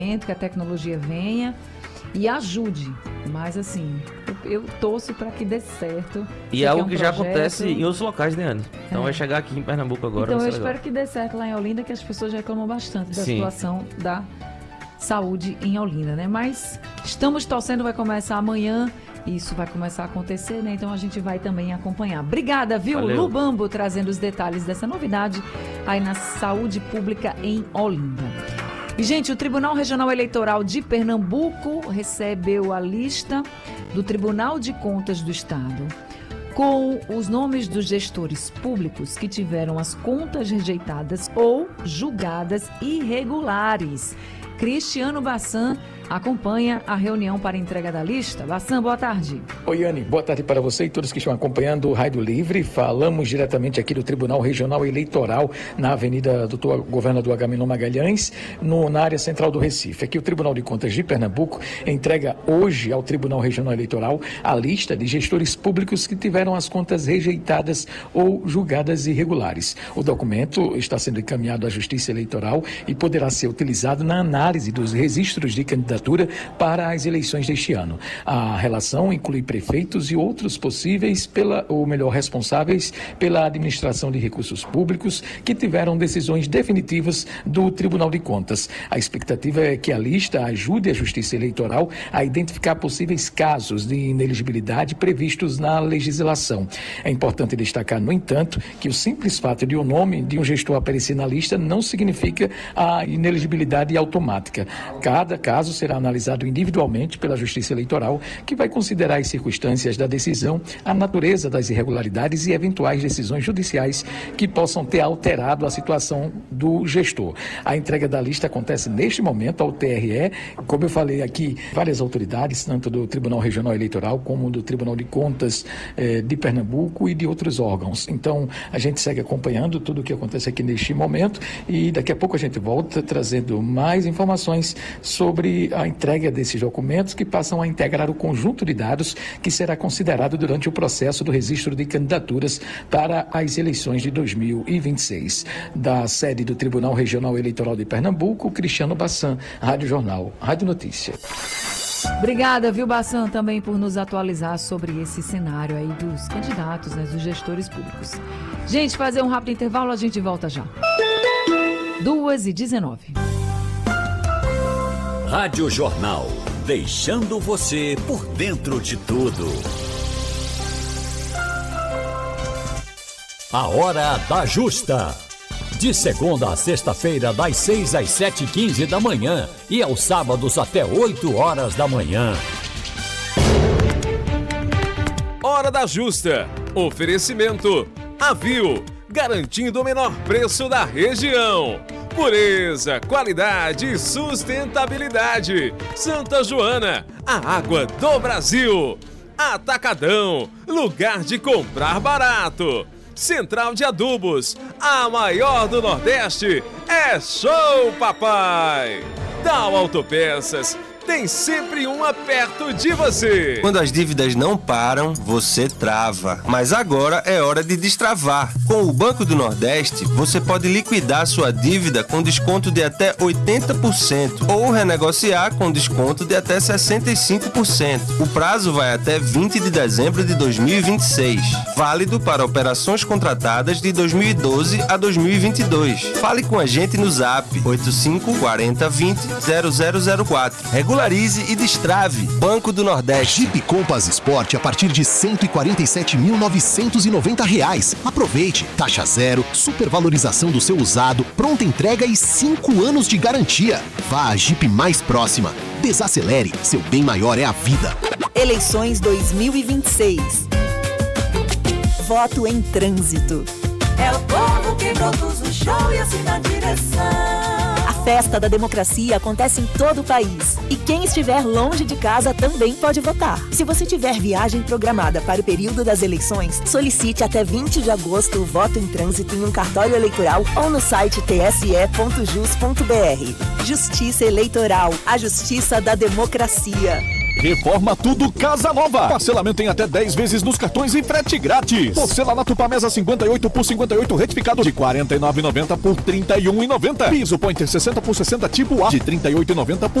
que a tecnologia venha e ajude. Mas assim, eu torço para que dê certo. E é algo que já acontece em outros locais, né, Anny? Então vai chegar aqui em Pernambuco agora. Então eu espero que dê certo lá em Olinda, que as pessoas reclamam bastante da situação da saúde em Olinda, né? Mas estamos torcendo, vai começar amanhã. Isso vai começar a acontecer, né? Então a gente vai também acompanhar. Obrigada, viu? Valeu. Lu Bambo trazendo os detalhes dessa novidade aí na saúde pública em Olinda. E, gente, o Tribunal Regional Eleitoral de Pernambuco recebeu a lista do Tribunal de Contas do Estado com os nomes dos gestores públicos que tiveram as contas rejeitadas ou julgadas irregulares. Cristiano Bassan acompanha a reunião para entrega da lista. Bassan, boa tarde. Oi, Anny, boa tarde para você e todos que estão acompanhando o Rádio Livre. Falamos diretamente aqui do Tribunal Regional Eleitoral, na Avenida Doutor Governador Agamenon Magalhães, na área central do Recife. Aqui o Tribunal de Contas de Pernambuco entrega hoje ao Tribunal Regional Eleitoral a lista de gestores públicos que tiveram as contas rejeitadas ou julgadas irregulares. O documento está sendo encaminhado à Justiça Eleitoral e poderá ser utilizado na análise dos registros de candidatura para as eleições deste ano. A relação inclui prefeitos e outros possíveis, responsáveis pela administração de recursos públicos que tiveram decisões definitivas do Tribunal de Contas. A expectativa é que a lista ajude a Justiça Eleitoral a identificar possíveis casos de inelegibilidade previstos na legislação. É importante destacar, no entanto, que o simples fato de o nome de um gestor aparecer na lista não significa a inelegibilidade automática. Cada caso será analisado individualmente pela Justiça Eleitoral, que vai considerar as circunstâncias da decisão, a natureza das irregularidades e eventuais decisões judiciais que possam ter alterado a situação do gestor. A entrega da lista acontece neste momento ao TRE, como eu falei aqui, várias autoridades, tanto do Tribunal Regional Eleitoral como do Tribunal de Contas de Pernambuco e de outros órgãos. Então, a gente segue acompanhando tudo o que acontece aqui neste momento e daqui a pouco a gente volta trazendo mais informações sobre a entrega desses documentos que passam a integrar o conjunto de dados que será considerado durante o processo do registro de candidaturas para as eleições de 2026. Da sede do Tribunal Regional Eleitoral de Pernambuco, Cristiano Bassan, Rádio Jornal, Rádio Notícia. Obrigada, viu, Bassan, também por nos atualizar sobre esse cenário aí dos candidatos, né, dos gestores públicos. Gente, fazer um rápido intervalo, a gente volta já. 2h19. Rádio Jornal, deixando você por dentro de tudo. A Hora da Justa. De segunda a sexta-feira, das 6 às 7h15 da manhã e aos sábados até 8 horas da manhã. Hora da Justa. Oferecimento Avil, garantindo o menor preço da região. Pureza, qualidade e sustentabilidade. Santa Joana, a água do Brasil. Atacadão, lugar de comprar barato. Central de Adubos, a maior do Nordeste. É show, papai! Dow Autopeças, tem sempre uma perto de você. Quando as dívidas não param, você trava. Mas agora é hora de destravar. Com o Banco do Nordeste, você pode liquidar sua dívida com desconto de até 80% ou renegociar com desconto de até 65%. O prazo vai até 20 de dezembro de 2026. Válido para operações contratadas de 2012 a 2022. Fale com a gente no Zap 85 40 20 0004. Regularize e destrave. Banco do Nordeste. Jeep Compass Sport a partir de R$ 147.990. Aproveite. Taxa zero, supervalorização do seu usado, pronta entrega e 5 anos de garantia. Vá à Jeep mais próxima. Desacelere. Seu bem maior é a vida. Eleições 2026. Voto em trânsito. É o povo que produz o show e assina a direção. A festa da democracia acontece em todo o país. E quem estiver longe de casa também pode votar. Se você tiver viagem programada para o período das eleições, solicite até 20 de agosto o voto em trânsito em um cartório eleitoral ou no site tse.jus.br. Justiça Eleitoral, a justiça da democracia. Reforma Tudo Casa Nova. Parcelamento em até 10 vezes nos cartões e frete grátis. Porcelanato Pamesa 58 por 58 retificado de R$ 49,90 por R$ 31,90. Piso Pointer 60 por 60 tipo A de R$ 38,90 por